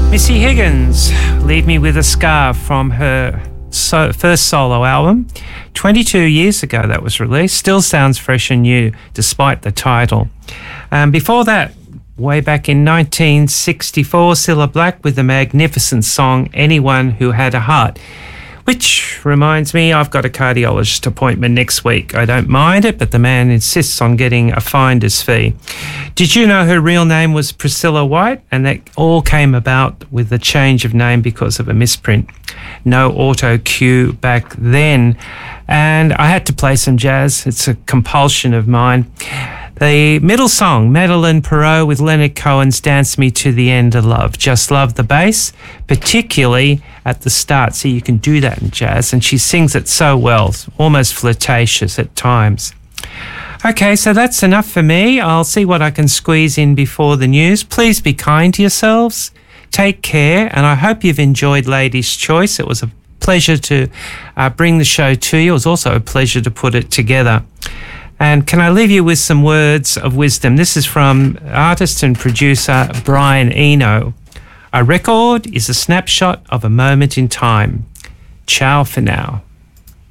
Missy Higgins, Leave Me With a Scar, from her first solo album. 22 years ago that was released. Still sounds fresh and new despite the title. Before that, way back in 1964, Cilla Black with the magnificent song Anyone Who Had a Heart. Which reminds me, I've got a cardiologist appointment next week. I don't mind it, but the man insists on getting a finder's fee. Did you know her real name was Priscilla White? And that all came about with the change of name because of a misprint. No auto cue back then. And I had to play some jazz. It's a compulsion of mine. The middle song, Madeleine Perreault with Leonard Cohen's Dance Me to the End of Love. Just love the bass, particularly at the start. See, you can do that in jazz, and she sings it so well, almost flirtatious at times. Okay, so that's enough for me. I'll see what I can squeeze in before the news. Please be kind to yourselves. Take care, and I hope you've enjoyed Ladies' Choice. It was a pleasure to bring the show to you. It was also a pleasure to put it together. And can I leave you with some words of wisdom? This is from artist and producer Brian Eno. A record is a snapshot of a moment in time. Ciao for now.